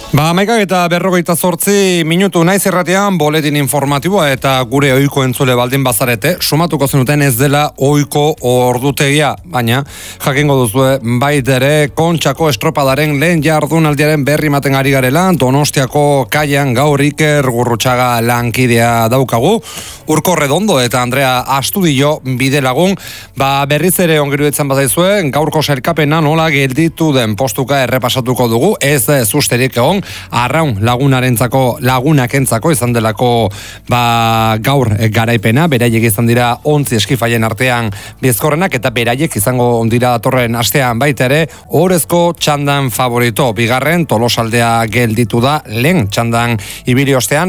Eta 48 minutu naiz irratean boletin informatiboa eta gure ohiko entzule baldin bazarete, sumatuko zenuten ez dela ohiko ordutegia, baina jakingo duzue baitere Kontxako estropadaren lehen jardunaldiaren berri ematen ari garela. Donostiako kaian gaur Iker Gurrutxaga lankidea daukagu, Urko Redondo eta Andrea Astudillo bidelagun. Berriz ere ongiruetzen bazaizue, gaurko sailkapena nola gelditu den postuka errepasatuko dugu, ez zusterik egon. Arraun lagunakentzako izan delako gaur garaipena, beraiek izan dira 11 eskifaien artean bizkorrenak eta beraiek izango ondira datorren astean baita ere orezko txandan favorito. Bigarren Tolosaldea gelditu da lehen txandan ibili ostean.